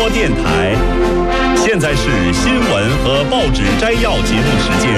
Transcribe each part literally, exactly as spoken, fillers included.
播电台。现在是新闻和报纸摘要节目时间。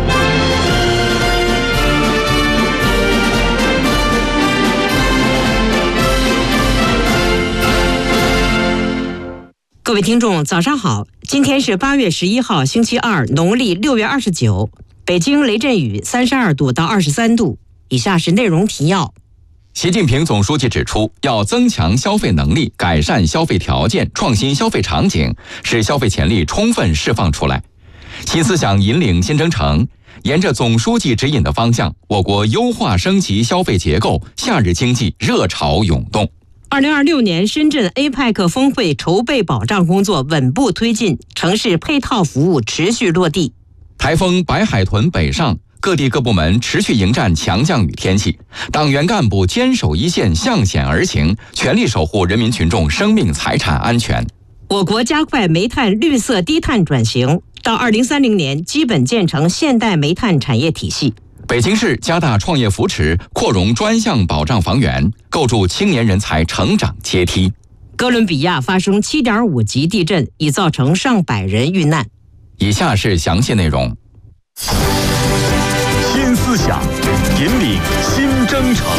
各位听众，早上好！今天是八月十一号，星期二，农历六月二十九。北京雷阵雨，三十二度到二十三度。以下是内容提要。 习近平总书记指出，要增强消费能力，改善消费条件，创新消费场景，使消费潜力充分释放出来。新思想引领新征程，沿着总书记指引的方向，我国优化升级消费结构，夏日经济热潮涌动。 二零二六年深圳 A P E C 峰会筹备保障工作稳步推进，城市配套服务持续落地。 台风白海豚北上，各地各部门持续迎战强降雨天气，党员干部坚守一线，向险而行，全力守护人民群众生命财产安全。 我国加快煤炭绿色低碳转型，到二零三零年基本建成现代煤炭产业体系。 北京市加大创业扶持，扩容专项保障房源，构筑青年人才成长阶梯。 哥伦比亚发生 七点五 级地震，已造成上百人遇难。 以下是详细内容。 新思想引领新征程。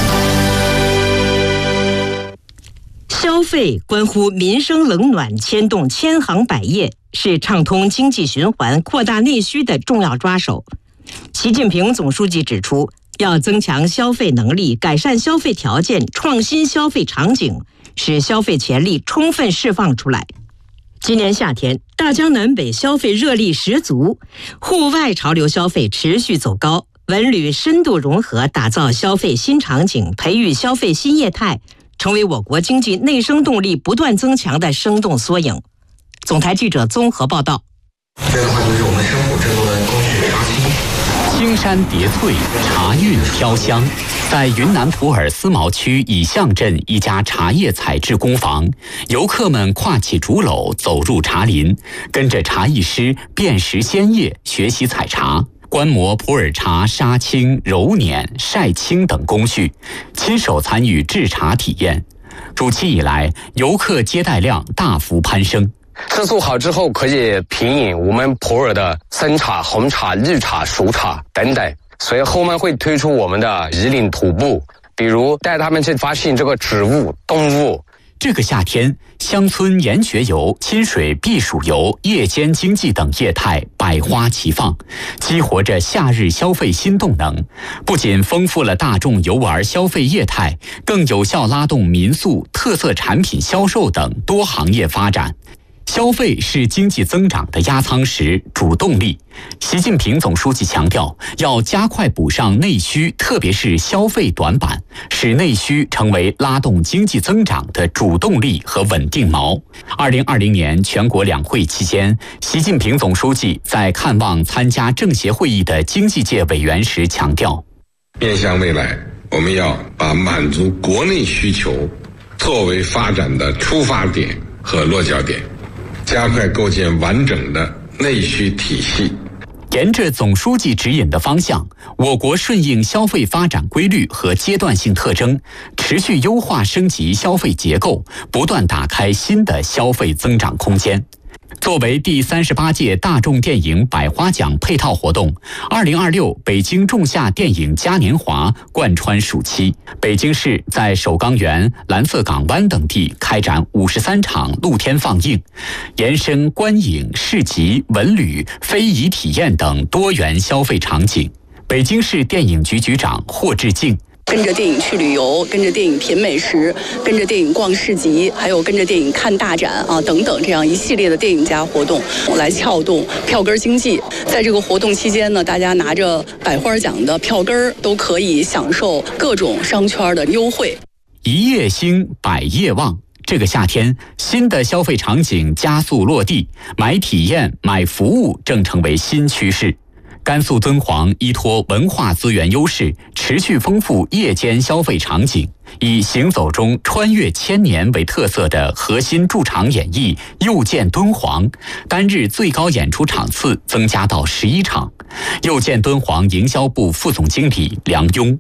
消费关乎民生冷暖，牵动千行百业，是畅通经济循环、扩大内需的重要抓手。习近平总书记指出，要增强消费能力，改善消费条件，创新消费场景，使消费潜力充分释放出来。今年夏天，大江南北消费热力十足，户外潮流消费持续走高，文旅深度融合，打造消费新场景，培育消费新业态，成为我国经济内生动力不断增强的生动缩影。总台记者综合报道。 这个话就是我们生活制作的工序刷新。 青山叠翠，茶韵飘香。在云南普洱思茅区乙象镇一家茶叶采制工坊，游客们挎起竹篓走入茶林，跟着茶艺师辨识鲜叶，学习采茶，观摩普洱茶杀青、揉捻、晒青等工序，亲手参与制茶体验。暑期以来，游客接待量大幅攀升。 制作好之后可以品饮我们普洱的生茶、红茶、绿茶、熟茶等等，所以后面会推出我们的引领徒步，比如带他们去发现这个植物、动物。 这个夏天，乡村研学游、亲水避暑游、夜间经济等业态百花齐放，激活着夏日消费新动能，不仅丰富了大众游玩消费业态，更有效拉动民宿、特色产品销售等多行业发展。消费是经济增长的压舱石、主动力。习近平总书记强调，要加快补上内需，特别是消费短板，使内需成为拉动经济增长的主动力和稳定锚。二零二零年全国两会期间，习近平总书记在看望参加政协会议的经济界委员时强调， 面向未来，我们要把满足国内需求作为发展的出发点和落脚点，加快构建完整的内需体系。 沿着总书记指引的方向，我国顺应消费发展规律和阶段性特征，持续优化升级消费结构，不断打开新的消费增长空间。作为第三十八届大众电影百花奖配套活动，二零二六北京仲夏电影嘉年华贯穿暑期。北京市在首钢园、蓝色港湾等地开展五十三场露天放映，延伸观影、市集、文旅、非遗体验等多元消费场景。北京市电影局局长霍志敬， 跟着电影去旅游，跟着电影品美食，跟着电影逛市集，还有跟着电影看大展啊等等，这样一系列的电影节活动来撬动票根经济。在这个活动期间呢，大家拿着百花奖的票根都可以享受各种商圈的优惠。 一夜兴，百业旺。这个夏天，新的消费场景加速落地，买体验、买服务正成为新趋势。甘肃敦煌依托文化资源优势，持续丰富夜间消费场景，以行走中穿越千年为特色的核心驻场演绎又见敦煌，单日最高演出场次增加到十一场。又见敦煌营销部副总经理梁庸，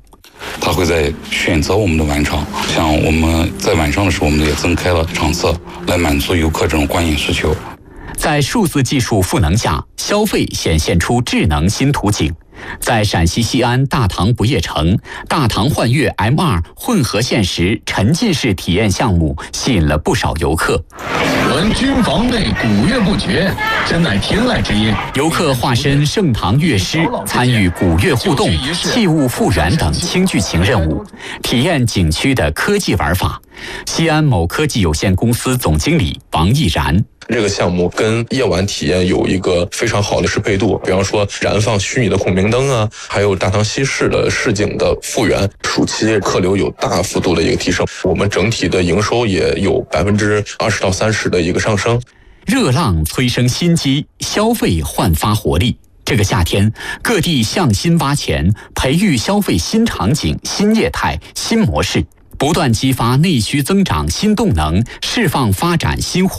他会在选择我们的晚场，像我们在晚上的时候，我们也增开了场次，来满足游客这种观影需求。 在数字技术赋能下，消费显现出智能新图景。在陕西西安大唐不夜城，大唐幻乐 M 二 混合现实沉浸式体验项目吸引了不少游客。 闻君房内鼓乐不绝，真乃天籁之音。 游客化身盛唐乐师，参与鼓乐互动、器物复原等轻剧情任务，体验景区的科技玩法。西安某科技有限公司总经理王毅然。 这个项目跟夜晚体验有一个非常好的适配度，比方说燃放虚拟的孔明灯啊，还有大唐西市的市景的复原，暑期客流有大幅度的一个提升，我们整体的营收也有百分之二十到三十的一个上升。 热浪催生新机，消费焕发活力。这个夏天，各地向新挖潜，培育消费新场景、新业态、新模式，不断激发内需增长新动能，释放发展新